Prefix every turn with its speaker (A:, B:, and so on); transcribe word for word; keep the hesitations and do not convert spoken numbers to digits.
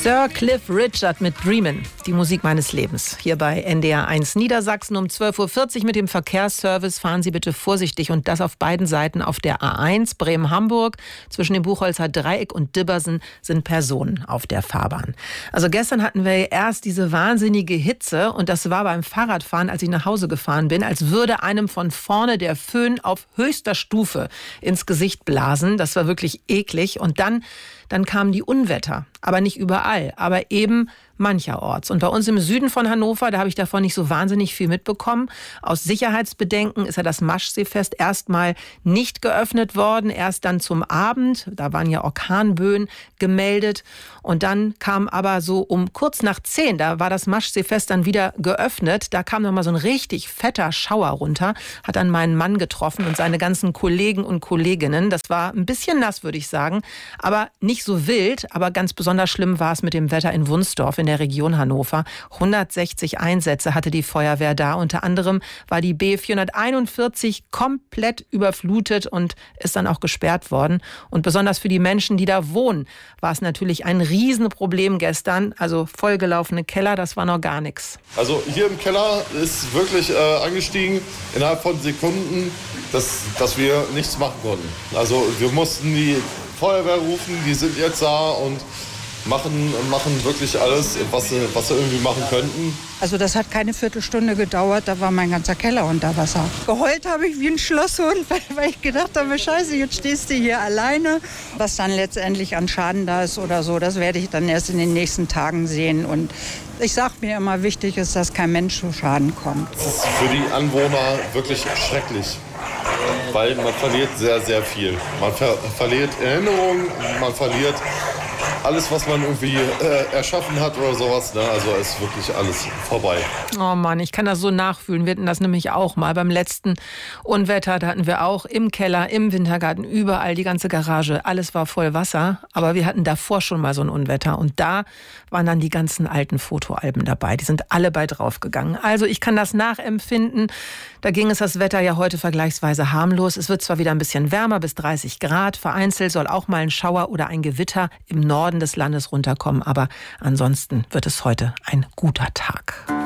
A: Sir Cliff Richard mit Dreamin', die Musik meines Lebens. Hier bei N D R eins Niedersachsen um zwölf Uhr vierzig mit dem Verkehrsservice. Fahren Sie bitte vorsichtig und das auf beiden Seiten. Auf der A eins Bremen-Hamburg zwischen dem Buchholzer Dreieck und Dibbersen sind Personen auf der Fahrbahn. Also gestern hatten wir erst diese wahnsinnige Hitze und das war beim Fahrradfahren, als ich nach Hause gefahren bin, als würde einem von vorne der Föhn auf höchster Stufe ins Gesicht blasen. Das war wirklich eklig. Und dann Dann kamen die Unwetter, aber nicht überall, aber eben mancherorts. Und bei uns im Süden von Hannover, da habe ich davon nicht so wahnsinnig viel mitbekommen. Aus Sicherheitsbedenken ist ja das Maschseefest erstmal nicht geöffnet worden, erst dann zum Abend. Da waren ja Orkanböen gemeldet. Und dann kam aber so um kurz nach zehn, da war das Maschseefest dann wieder geöffnet. Da kam nochmal so ein richtig fetter Schauer runter, hat dann meinen Mann getroffen und seine ganzen Kollegen und Kolleginnen. Das war ein bisschen nass, würde ich sagen, aber nicht so wild. Aber ganz besonders schlimm war es mit dem Wetter in Wunsdorf in der Region Hannover. hundertsechzig Einsätze hatte die Feuerwehr da. Unter anderem war die B vierhunderteinundvierzig komplett überflutet und ist dann auch gesperrt worden. Und besonders für die Menschen, die da wohnen, war es natürlich ein Riesenproblem gestern. Also vollgelaufene Keller, das war noch gar nichts.
B: Also hier im Keller ist wirklich äh, angestiegen innerhalb von Sekunden, dass, dass wir nichts machen konnten. Also wir mussten die Feuerwehr rufen, die sind jetzt da und machen, machen wirklich alles, was sie, was sie irgendwie machen könnten.
C: Also das hat keine Viertelstunde gedauert, da war mein ganzer Keller unter Wasser. Geheult habe ich wie ein Schlosshund, weil, weil ich gedacht habe, scheiße, jetzt stehst du hier alleine. Was dann letztendlich an Schaden da ist oder so, das werde ich dann erst in den nächsten Tagen sehen. Und ich sage mir immer, wichtig ist, dass kein Mensch zu Schaden kommt.
B: Das ist für die Anwohner wirklich schrecklich, weil man verliert sehr, sehr viel. Man ver- verliert Erinnerungen, man verliert alles, was man irgendwie äh, erschaffen hat oder sowas, ne? Also ist wirklich alles vorbei.
A: Oh Mann, ich kann das so nachfühlen. Wir hatten das nämlich auch mal beim letzten Unwetter. Da hatten wir auch im Keller, im Wintergarten, überall die ganze Garage. Alles war voll Wasser. Aber wir hatten davor schon mal so ein Unwetter. Und da waren dann die ganzen alten Fotoalben dabei. Die sind alle bei draufgegangen. Also ich kann das nachempfinden. Da ging es das Wetter ja heute vergleichsweise harmlos. Es wird zwar wieder ein bisschen wärmer, bis dreißig Grad. Vereinzelt soll auch mal ein Schauer oder ein Gewitter im Norden des Landes runterkommen. Aber ansonsten wird es heute ein guter Tag.